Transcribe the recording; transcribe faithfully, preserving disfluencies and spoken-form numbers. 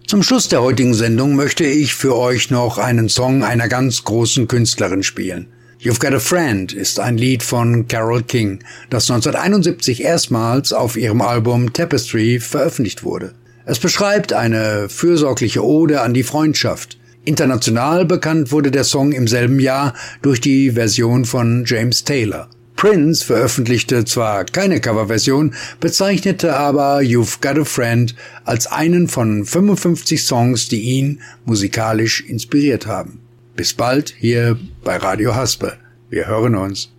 Zum Schluss der heutigen Sendung möchte ich für euch noch einen Song einer ganz großen Künstlerin spielen. You've Got a Friend ist ein Lied von Carole King, das neunzehnhunderteinundsiebzig erstmals auf ihrem Album Tapestry veröffentlicht wurde. Es beschreibt eine fürsorgliche Ode an die Freundschaft. International bekannt wurde der Song im selben Jahr durch die Version von James Taylor. Prince veröffentlichte zwar keine Coverversion, bezeichnete aber You've Got a Friend als einen von fünfundfünfzig Songs, die ihn musikalisch inspiriert haben. Bis bald hier bei Radio Haspe. Wir hören uns.